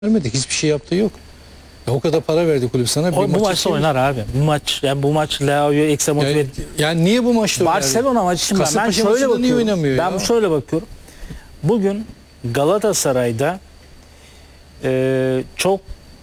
vermedik. Hiçbir şey yaptığı yok. Ya o kadar para verdi kulüp sana. Bu maçta oynar abi. Bu maç Leao'yu ekstra motive yani, yani niye bu maçta Barcelona maçı için ben şöyle bakıyorum. Ben şöyle bakıyorum. Bugün Galatasaray'da çok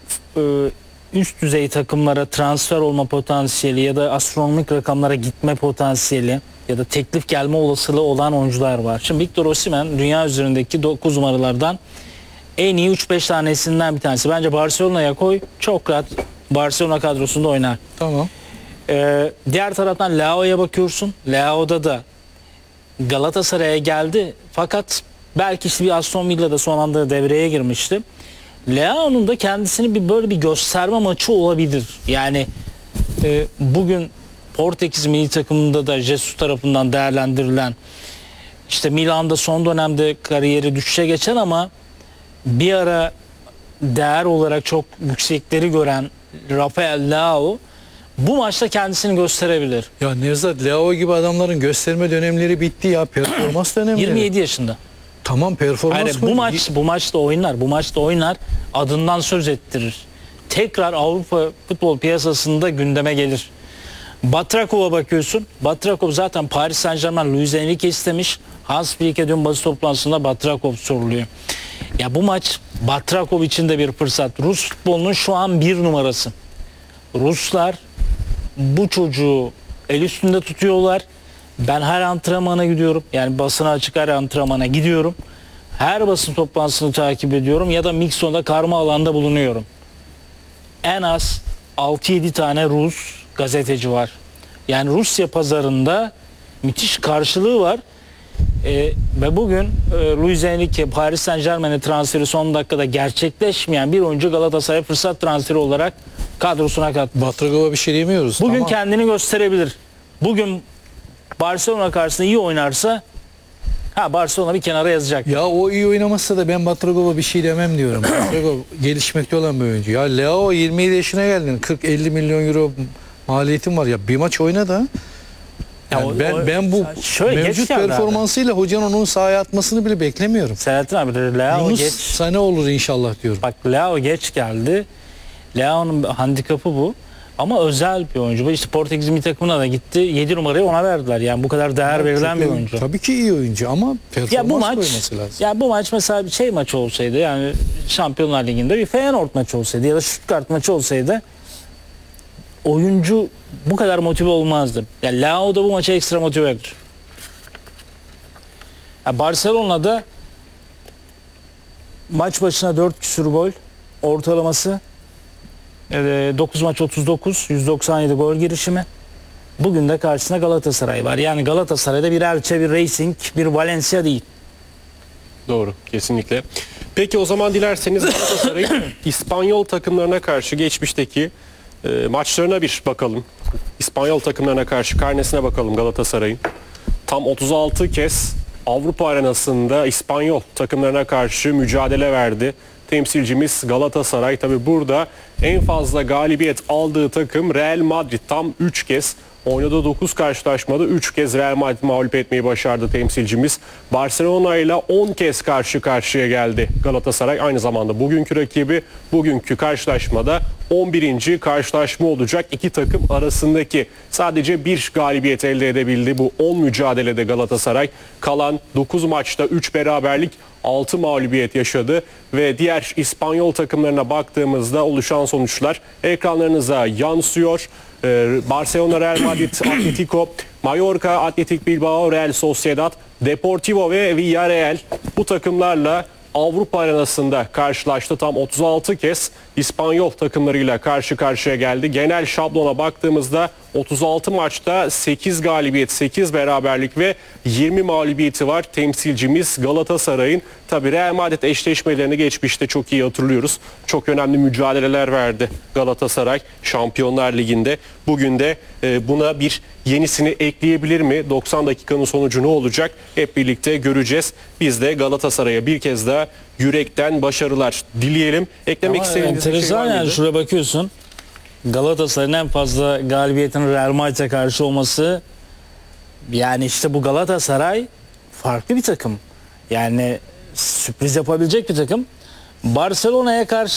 üst düzey takımlara transfer olma potansiyeli ya da astronomik rakamlara gitme potansiyeli ya da teklif gelme olasılığı olan oyuncular var. Şimdi Victor Osimhen dünya üzerindeki 9 numaralardan en iyi 3-5 tanesinden bir tanesi. Bence Barcelona'ya koy, çok rahat Barcelona kadrosunda oynar. Tamam. Diğer taraftan Leao'ya bakıyorsun. Leao'da da Galatasaray'a geldi. Fakat belki işte bir Aston Villa'da son anda devreye girmişti. Leao'nun da kendisini böyle bir gösterme maçı olabilir. Yani bugün Portekiz milli takımında da Jesus tarafından değerlendirilen, işte Milan'da son dönemde kariyeri düşüşe geçen ama bir ara değer olarak çok yüksekleri gören Rafael Leao bu maçta kendisini gösterebilir. Ya Nevzat, Leao gibi adamların gösterme dönemleri bitti ya. Performans dönemleri. 27 yaşında. Tamam, performans. Yani bu maçta oynar. Bu maçta oynar. Adından söz ettirir. Tekrar Avrupa futbol piyasasında gündeme gelir. Batrakov'a bakıyorsun. Batrakov zaten Paris Saint-Germain Luis Enrique istemiş. Hans Flick'e dün basın toplantısında Batrakov soruluyor. Ya bu maç Batrakov için de bir fırsat. Rus futbolunun şu an bir numarası. Ruslar bu çocuğu el üstünde tutuyorlar. Ben her antrenmana gidiyorum. Yani basına açık her antrenmana gidiyorum. Her basın toplantısını takip ediyorum ya da Mixon'da karma alanda bulunuyorum. En az 6-7 tane Rus gazeteci var. Yani Rusya pazarında müthiş karşılığı var. Ve bugün Luis Enrique Paris Saint-Germain'e transferi son dakikada gerçekleşmeyen bir oyuncu Galatasaray fırsat transferi olarak kadrosuna kattı. Batrakov'a bir şey demiyoruz. Bugün tamam. Kendini gösterebilir. Bugün Barcelona karşısında iyi oynarsa Barcelona bir kenara yazacak. Ya o iyi oynamazsa da ben Batrakov'a bir şey demem diyorum. Batrakov gelişmekte olan bir oyuncu. Ya Leao 27 yaşına geldin. 40-50 milyon euro maliyetin var. Ya bir maç oyna da. Yani ben bu mevcut performansıyla hocanın onun sahaya atmasını bile beklemiyorum. Selahattin abi, Leao Yunus geç. sene olur inşallah diyorum. Bak, Leao geç geldi. Leao'nun handikapı bu. Ama özel bir oyuncu. İşte Portekiz milli takımına da gitti. 7 numarayı ona verdiler. Yani bu kadar değer verilen bir oyuncu. Tabii ki iyi oyuncu ama performans koyması lazım. Ya bu maç mesela bir şey maçı olsaydı, yani Şampiyonlar Ligi'nde bir Feyenoord maçı olsaydı ya da Stuttgart maçı olsaydı oyuncu bu kadar motive olmazdı. Ya Leao da bu maça ekstra motivedir. Ya Barcelona'da maç başına 4 küsur gol ortalaması, 9 maç 39, 197 gol girişimi. Bugün de karşısında Galatasaray var. Yani Galatasaray'da bir Elche, bir Racing, bir Valencia değil. Doğru, kesinlikle. Peki o zaman dilerseniz Galatasaray'ın İspanyol takımlarına karşı geçmişteki maçlarına bir bakalım. İspanyol takımlarına karşı karnesine bakalım Galatasaray'ın. Tam 36 kez Avrupa arenasında İspanyol takımlarına karşı mücadele verdi. Temsilcimiz Galatasaray. Tabi burada en fazla galibiyet aldığı takım Real Madrid. Tam 3 kez oynadığı 9 karşılaşmada 3 kez Real Madrid mağlup etmeyi başardı temsilcimiz. Barcelona ile 10 kez karşı karşıya geldi Galatasaray. Aynı zamanda bugünkü rakibi, bugünkü karşılaşmada 11. karşılaşma olacak. İki takım arasındaki sadece bir galibiyet elde edebildi bu 10 mücadelede Galatasaray. Kalan 9 maçta 3 beraberlik, 6 mağlubiyet yaşadı ve diğer İspanyol takımlarına baktığımızda oluşan sonuçlar ekranlarınıza yansıyor. Barcelona, Real Madrid, Atletico, Mallorca, Athletic Bilbao, Real Sociedad, Deportivo ve Villarreal bu takımlarla Avrupa arenasında karşılaştı. Tam 36 kez İspanyol takımlarıyla karşı karşıya geldi. Genel şablona baktığımızda 36 maçta 8 galibiyet, 8 beraberlik ve 20 mağlubiyeti var temsilcimiz Galatasaray'ın. Tabii Real Madrid eşleşmelerini geçmişte çok iyi hatırlıyoruz. Çok önemli mücadeleler verdi Galatasaray Şampiyonlar Ligi'nde. Bugün de buna bir yenisini ekleyebilir mi? 90 dakikanın sonucu ne olacak? Hep birlikte göreceğiz. Biz de Galatasaray'a bir kez daha yürekten başarılar dileyelim. Eklemek istediğiniz bir şey var mıydı? Yani şuraya bakıyorsun. Galatasaray'ın en fazla galibiyetin Real Madrid'e karşı olması, yani işte bu Galatasaray farklı bir takım. Yani sürpriz yapabilecek bir takım. Barcelona'ya karşı